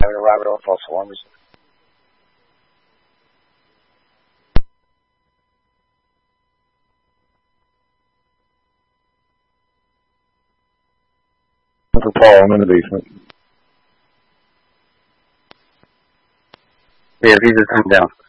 having a rabbit hole false alarms. For Paul, I'm in the basement. Yeah, if you just come down.